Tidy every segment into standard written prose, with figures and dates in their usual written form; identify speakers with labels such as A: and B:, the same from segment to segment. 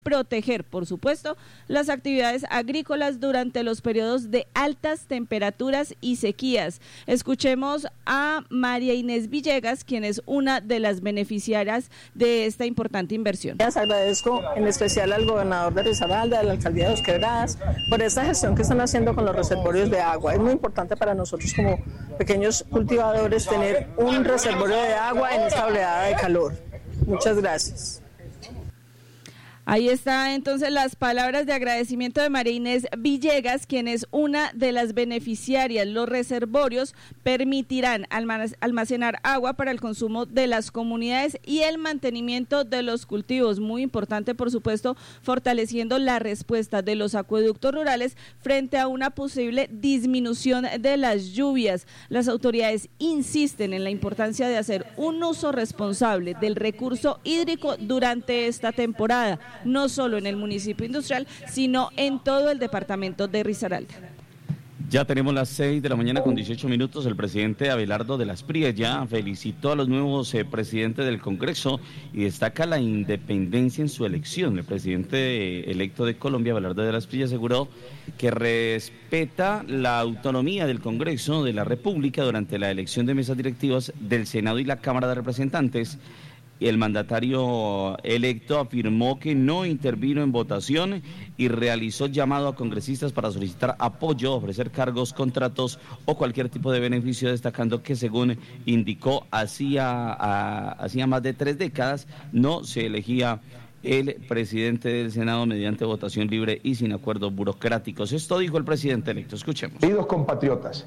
A: proteger, por supuesto, las actividades agrícolas durante los periodos de altas temperaturas y sequías. Escuchemos a María Inés Villegas, quien es una de las beneficiarias de esta importante inversión.
B: Les agradezco en especial al gobernador de Risaralda, a la alcaldía de Dos Quebradas, por esta gestión que están haciendo con los reservorios de agua. Es muy importante para nosotros como pequeños cultivadores tener un reservorio de agua en esta oleada de calor. Muchas gracias.
A: Ahí está entonces las palabras de agradecimiento de María Inés Villegas, quien es una de las beneficiarias. Los reservorios permitirán almacenar agua para el consumo de las comunidades y el mantenimiento de los cultivos. Muy importante, por supuesto, fortaleciendo la respuesta de los acueductos rurales frente a una posible disminución de las lluvias. Las autoridades insisten en la importancia de hacer un uso responsable del recurso hídrico durante esta temporada, no solo en el municipio industrial, sino en todo el departamento de Risaralda.
C: Ya tenemos las 6 de la mañana con 18 minutos. El presidente Abelardo de las Prías ya felicitó a los nuevos presidentes del Congreso y destaca la independencia en su elección. El presidente electo de Colombia, Abelardo de las Prías, aseguró que respeta la autonomía del Congreso de la República durante la elección de mesas directivas del Senado y la Cámara de Representantes. El mandatario electo afirmó que no intervino en votación y realizó llamado a congresistas para solicitar apoyo, ofrecer cargos, contratos o cualquier tipo de beneficio, destacando que, según indicó, hacía más de 3 décadas no se elegía el presidente del Senado mediante votación libre y sin acuerdos burocráticos. Esto dijo el presidente electo. Escuchemos.
D: Queridos compatriotas,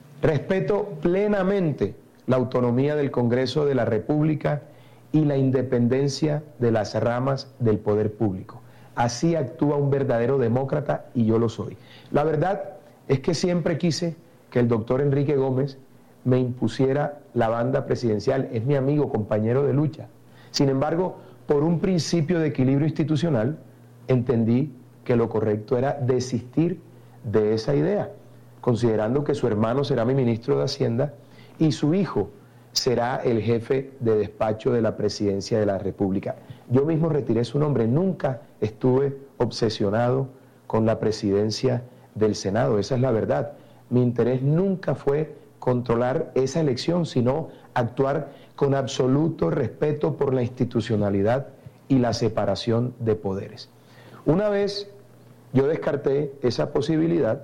D: respeto plenamente la autonomía del Congreso de la República y la independencia de las ramas del poder público. Así actúa un verdadero demócrata y yo lo soy. La verdad es que siempre quise que el doctor Enrique Gómez me impusiera la banda presidencial. Es mi amigo, compañero de lucha. Sin embargo, por un principio de equilibrio institucional, entendí que lo correcto era desistir de esa idea, considerando que su hermano será mi ministro de Hacienda y su hijo será el jefe de despacho de la presidencia de la República. Yo mismo retiré su nombre, nunca estuve obsesionado con la presidencia del Senado, esa es la verdad. Mi interés nunca fue controlar esa elección, sino actuar con absoluto respeto por la institucionalidad y la separación de poderes. Una vez yo descarté esa posibilidad,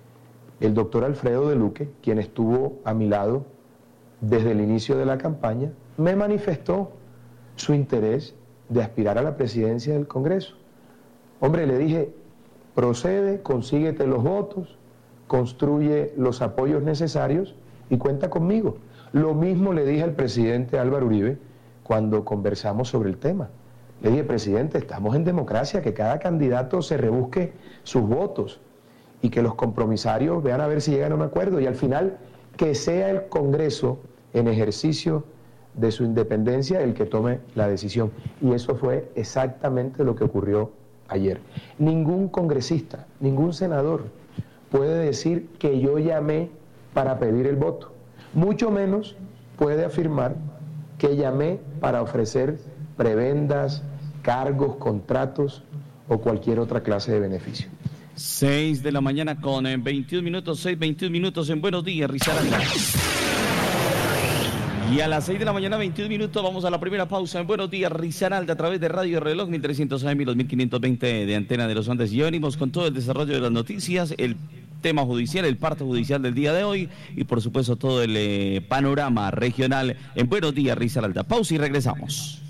D: el doctor Alfredo de Luque, quien estuvo a mi lado desde el inicio de la campaña, me manifestó su interés de aspirar a la presidencia del Congreso. Hombre, le dije, procede, consíguete los votos, construye los apoyos necesarios y cuenta conmigo. Lo mismo le dije al presidente Álvaro Uribe cuando conversamos sobre el tema. Le dije, presidente, estamos en democracia, que cada candidato se rebusque sus votos y que los compromisarios vean a ver si llegan a un acuerdo y al final que sea el Congreso en ejercicio de su independencia el que tome la decisión. Y eso fue exactamente lo que ocurrió ayer. Ningún congresista, ningún senador puede decir que yo llamé para pedir el voto. Mucho menos puede afirmar que llamé para ofrecer prebendas, cargos, contratos o cualquier otra clase de beneficio.
C: 6 de la mañana con 21 minutos, 6:21 minutos en Buenos Días, Risaralda. Y a las 6 de la mañana, 21 minutos, vamos a la primera pausa en Buenos Días, Risaralda, a través de Radio Reloj 1300 AM y los 1520 de Antena de los Andes. Y venimos con todo el desarrollo de las noticias, el tema judicial, el parte judicial del día de hoy y por supuesto todo el panorama regional en Buenos Días, Risaralda. Pausa y regresamos.